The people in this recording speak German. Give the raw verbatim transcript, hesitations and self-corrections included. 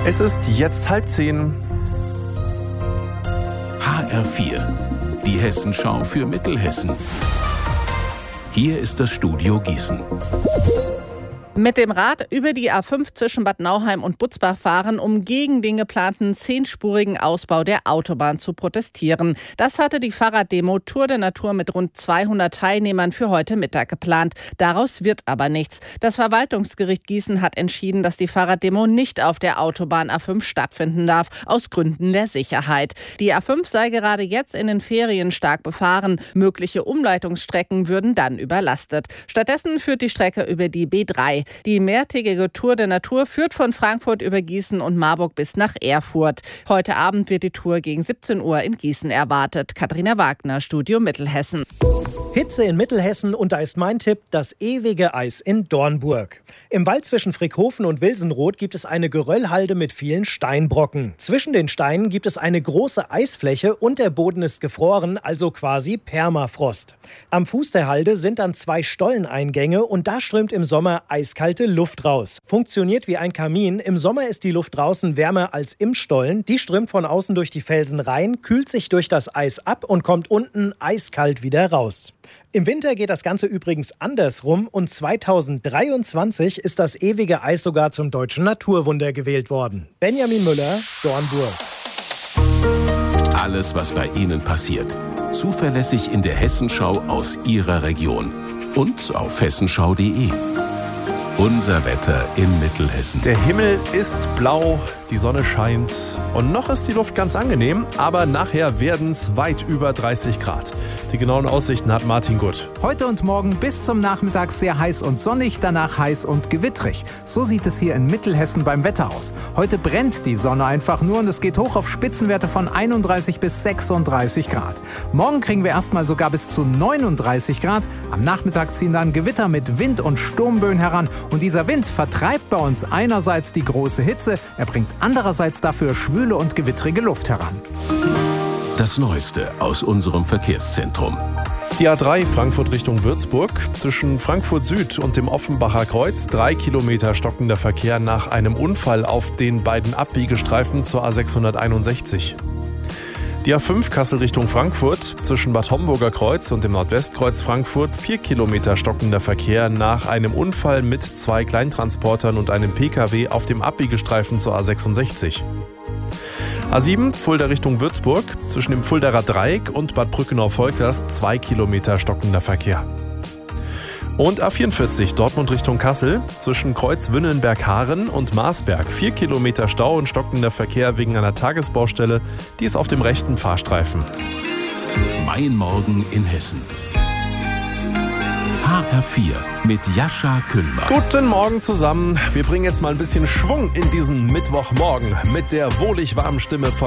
Es ist jetzt halb zehn. H R vier, die Hessenschau für Mittelhessen. Hier ist das Studio Gießen. Mit dem Rad über die A fünf zwischen Bad Nauheim und Butzbach fahren, um gegen den geplanten zehnspurigen Ausbau der Autobahn zu protestieren. Das hatte die Fahrraddemo Tour de Natur mit rund zweihundert Teilnehmern für heute Mittag geplant. Daraus wird aber nichts. Das Verwaltungsgericht Gießen hat entschieden, dass die Fahrraddemo nicht auf der Autobahn A fünf stattfinden darf, aus Gründen der Sicherheit. Die A fünf sei gerade jetzt in den Ferien stark befahren. Mögliche Umleitungsstrecken würden dann überlastet. Stattdessen führt die Strecke über die B drei. Die mehrtägige Tour der Natur führt von Frankfurt über Gießen und Marburg bis nach Erfurt. Heute Abend wird die Tour gegen siebzehn Uhr in Gießen erwartet. Katharina Wagner, Studio Mittelhessen. Hitze in Mittelhessen und da ist mein Tipp, das ewige Eis in Dornburg. Im Wald zwischen Frickhofen und Wilsenroth gibt es eine Geröllhalde mit vielen Steinbrocken. Zwischen den Steinen gibt es eine große Eisfläche und der Boden ist gefroren, also quasi Permafrost. Am Fuß der Halde sind dann zwei Stolleneingänge und da strömt im Sommer eiskalte Luft raus. Funktioniert wie ein Kamin. Im Sommer ist die Luft draußen wärmer als im Stollen. Die strömt von außen durch die Felsen rein, kühlt sich durch das Eis ab und kommt unten eiskalt wieder raus. Im Winter geht das Ganze übrigens andersrum und zweitausenddreiundzwanzig ist das ewige Eis sogar zum deutschen Naturwunder gewählt worden. Benjamin Müller, Dornburg. Alles, was bei Ihnen passiert, zuverlässig in der Hessenschau aus Ihrer Region und auf hessenschau punkt de. Unser Wetter in Mittelhessen. Der Himmel ist blau, die Sonne scheint und noch ist die Luft ganz angenehm, aber nachher werden es weit über dreißig Grad. Die genauen Aussichten hat Martin Gutt. Heute und morgen bis zum Nachmittag sehr heiß und sonnig, danach heiß und gewittrig. So sieht es hier in Mittelhessen beim Wetter aus. Heute brennt die Sonne einfach nur und es geht hoch auf Spitzenwerte von einunddreißig bis sechsunddreißig Grad. Morgen kriegen wir erstmal sogar bis zu neununddreißig Grad. Am Nachmittag ziehen dann Gewitter mit Wind und Sturmböen heran. Und dieser Wind vertreibt bei uns einerseits die große Hitze, er bringt andererseits dafür schwüle und gewittrige Luft heran. Das Neueste aus unserem Verkehrszentrum. Die A drei Frankfurt Richtung Würzburg. Zwischen Frankfurt Süd und dem Offenbacher Kreuz drei Kilometer stockender Verkehr nach einem Unfall auf den beiden Abbiegestreifen zur A sechshunderteinundsechzig. Die A fünf Kassel Richtung Frankfurt. Zwischen Bad Homburger Kreuz und dem Nordwestkreuz Frankfurt vier Kilometer stockender Verkehr nach einem Unfall mit zwei Kleintransportern und einem Pkw auf dem Abbiegestreifen zur A sechsundsechzig. A sieben Fulda Richtung Würzburg, zwischen dem Fuldaer Dreieck und Bad Brückenau-Volkers zwei Kilometer stockender Verkehr. Und A vierundvierzig Dortmund Richtung Kassel, zwischen Kreuz Wünnenberg-Haaren und Marsberg vier Kilometer Stau und stockender Verkehr wegen einer Tagesbaustelle, die ist auf dem rechten Fahrstreifen. Mein Morgen in Hessen. H R vier mit Jascha Küllmann. Guten Morgen zusammen. Wir bringen jetzt mal ein bisschen Schwung in diesen Mittwochmorgen mit der wohlig warmen Stimme von